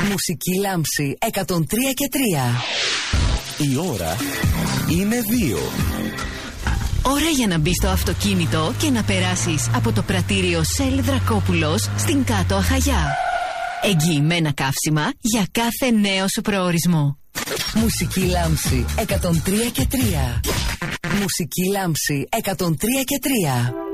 Μουσική λάμψη 103 και 3. Η ώρα είναι 2. Ώρα για να μπεις στο αυτοκίνητο και να περάσεις από το πρατήριο Shell Δρακόπουλος στην Κάτω Αχαγιά. Εγγυημένα καύσιμα για κάθε νέο σου προορισμό. Μουσική λάμψη 103 και 3. Μουσική λάμψη 103 και 3.